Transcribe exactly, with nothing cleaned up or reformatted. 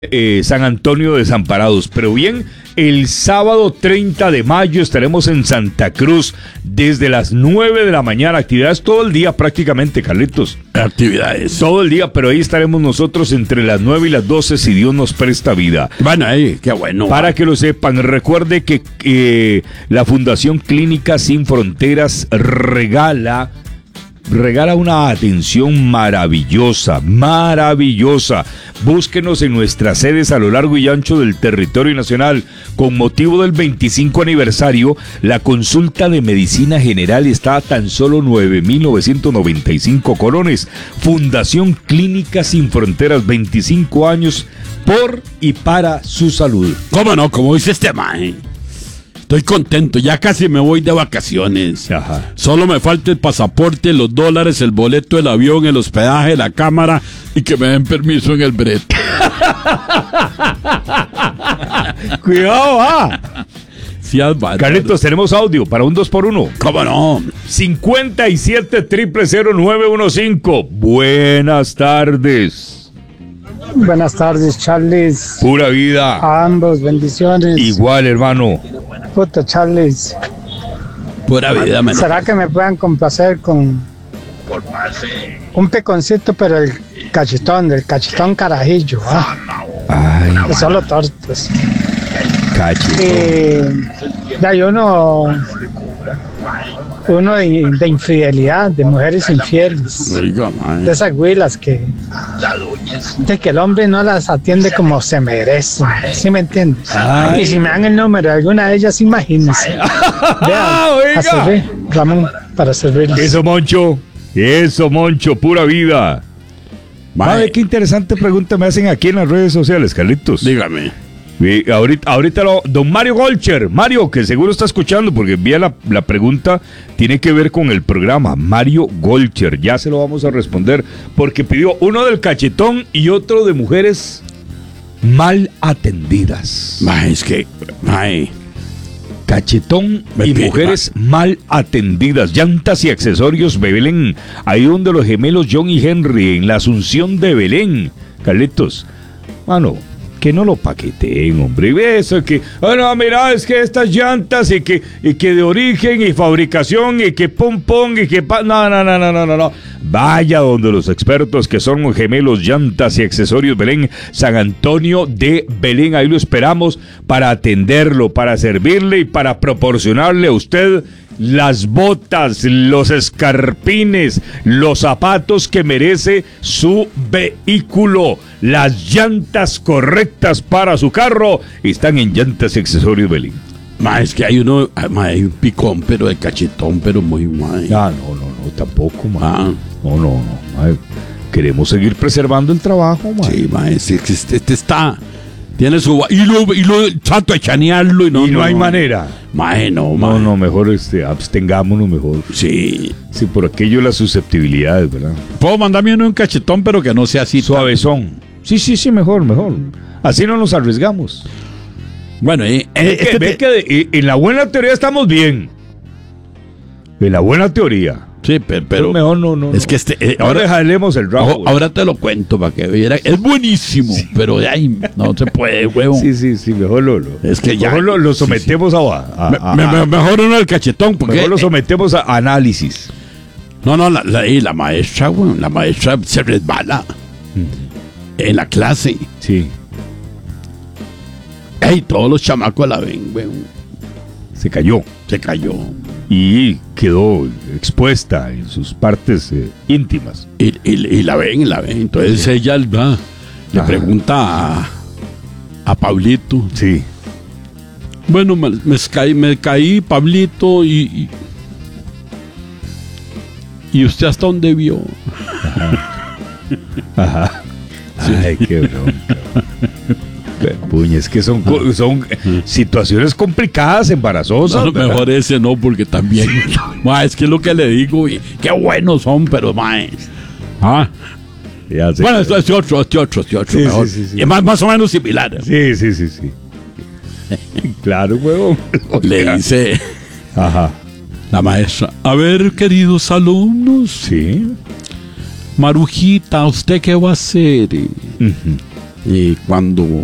Eh, San Antonio Desamparados. Pero bien, el sábado treinta de mayo estaremos en Santa Cruz desde las nueve de la mañana. Actividades todo el día prácticamente, Carlitos. Actividades. Todo el día, pero ahí estaremos nosotros entre las nueve y las doce si Dios nos presta vida. Bueno, ahí, qué bueno. Para que lo sepan, recuerde que eh, la Fundación Clínica Sin Fronteras regala Regala una atención maravillosa, maravillosa. Búsquenos en nuestras sedes a lo largo y ancho del territorio nacional. Con motivo del veinticinco aniversario, la consulta de medicina general está a tan solo nueve mil novecientos noventa y cinco colones. Fundación Clínica Sin Fronteras, veinticinco años por y para su salud. ¿Cómo no? Como dice este mae. Estoy contento, ya casi me voy de vacaciones. Ajá. Solo me falta el pasaporte, los dólares, el boleto del avión, el hospedaje, la cámara y que me den permiso en el brete. Cuidado, ah. Sí, Carlitos, tenemos audio para un dos por uno. ¿Cómo no? cincuenta y siete, cero cero cero, nueve uno cinco. Buenas tardes. Buenas tardes, Charles. Pura vida. A ambos, bendiciones. Igual, hermano. Puta, Charles. Pura vida, man. ¿Será que me puedan complacer con un peconcito, pero el cachetón, el cachetón carajillo? ¿Ah? Ay, Que solo tortas. cachetón. Eh, hay uno, uno de, de infidelidad, de mujeres infieles. Oiga, mae. De esas güilas que, de que el hombre no las atiende como se merece. ¿Sí me entiendes? Ay. Y si me dan el número de alguna de ellas, imagínense. Vean, oiga. a servir, Ramón, para servirles. Eso, Moncho. Eso, Moncho, pura vida. Mae. A ver, qué interesante pregunta me hacen aquí en las redes sociales, Carlitos. Dígame. Y ahorita, ahorita lo, don Mario Golcher, Mario, que seguro está escuchando porque vía la, la pregunta, tiene que ver con el programa. Mario Golcher, ya se lo vamos a responder porque pidió uno del cachetón y otro de mujeres mal atendidas. Mae, es que, mae. Cachetón Me y pide, mujeres mal atendidas. Llantas y accesorios Belén, ahí donde los gemelos John y Henry, en la Asunción de Belén. Carlitos, mano, que no lo paqueteen, hombre. Y eso que, oh, no, mira, es que estas llantas y que, y que de origen y fabricación y que pom pom y que pa... No, no, no, no, no, no, no. Vaya donde los expertos que son los gemelos Llantas y Accesorios Belén, San Antonio de Belén. Ahí lo esperamos para atenderlo, para servirle y para proporcionarle a usted las botas, los escarpines, los zapatos que merece su vehículo. Las llantas correctas para su carro están en Llantas y Accesorios Belén. Mae, es que hay uno, mae, hay un picón, pero de cachetón, pero muy mae. Ah, no, no, no, tampoco, man. Ah. No, no, no, man. Queremos seguir preservando el trabajo, man. Sí, mae, es que este, este está, tiene su, y lo, y lo trato de chanearlo y no, y no, no hay manera. Mae, no, mae. No, no, mejor este, abstengámonos mejor. Sí. Sí, por aquello las susceptibilidades, ¿verdad? Puedo mandarme uno un cachetón, pero que no sea así. Suavezón. Sí, sí, sí, mejor, mejor. Así no nos arriesgamos. Bueno, eh, eh, Es que, este ve te- que de- eh, en la buena teoría estamos bien. En la buena teoría. sí, pero, Pero pero mejor no, no. es no. que este, eh, Ahora ahora, dejaremos el rabo. ojo, ahora te lo cuento para que viera. Es buenísimo, pero de ahí no se puede, huevo. Sí, sí, sí, mejor lo, lo- Es que ya- mejor lo, lo sí, sometemos a, a- Me- a- me- a- me- mejor uno del cachetón, porque mejor lo sometemos a análisis. no, no, la, la, y la maestra, güey, la maestra se resbala en la clase. Sí, Ey, todos los chamacos la ven, güey. se cayó Se cayó. y quedó expuesta en sus partes eh, íntimas. Y, y- y la ven, y la ven. Entonces ella va, le Ajá. pregunta a, a Pablito. Sí. Bueno, me, me caí, me caí, Pablito, y, y. ¿Y usted hasta dónde vio? Ajá. Ay, qué bronca. Qué puña, es que son, co- son situaciones complicadas, embarazosas. A lo ¿verdad? mejor ese no, porque también. Ma, es que es lo que le digo, y qué buenos son, pero ma. Ah. Ya sé. Bueno, este es otro, este otro, este otro. Sí, mejor. sí, sí, sí. Y más, más o menos similar. Sí, sí, sí, sí. Claro, huevón. Le dice Ajá. la maestra: a ver, queridos alumnos, Sí. Marujita, ¿usted qué va a hacer? Ujú. Y cuando